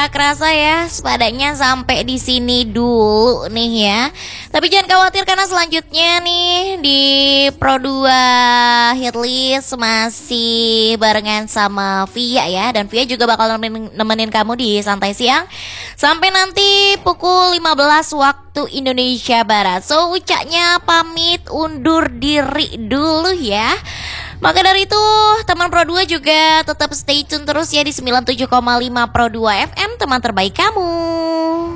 nggak kerasa ya, sepadanya sampai di sini dulu nih ya. Tapi jangan khawatir karena selanjutnya nih di Pro 2 Hitlist masih barengan sama Via ya. Dan Via juga bakal nemenin kamu di Santai Siang sampai nanti pukul 15 waktu Indonesia Barat. So Ucaknya pamit undur diri dulu ya. Maka dari itu teman Pro 2 juga tetap stay tune terus ya di 97,5 Pro 2 FM, teman terbaik kamu.